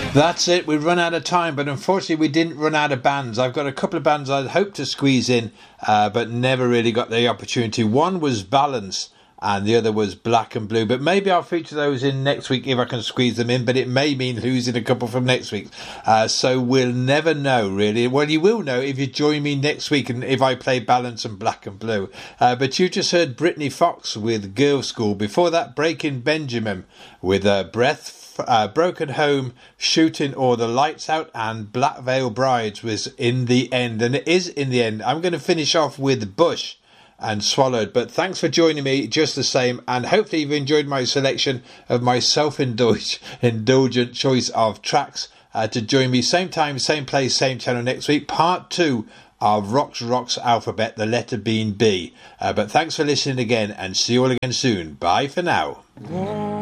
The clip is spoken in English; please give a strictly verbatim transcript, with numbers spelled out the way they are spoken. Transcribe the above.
That's it, we've run out of time, but unfortunately we didn't run out of bands. I've got a couple of bands I'd hoped to squeeze in, uh, but never really got the opportunity. One was Balance, and the other was Black and Blue, but maybe I'll feature those in next week if I can squeeze them in, but it may mean losing a couple from next week. Uh, so we'll never know, really. Well, you will know if you join me next week and if I play Balance and Black and Blue. Uh, but you just heard Brittany Fox with Girls' School. Before that, Breaking Benjamin with uh, Breath, Uh, Broken Home, Shooting All the Lights Out, and Black Veil Brides was In the End, and it is In the End. I'm going to finish off with Bush and Swallowed, but thanks for joining me just the same, and hopefully you've enjoyed my selection of my self-indulgent choice of tracks. Uh, to join me same time, same place, same channel next week, part two of Rocks Rocks Alphabet, the letter being B. Uh, but thanks for listening again, and see you all again soon. Bye for now.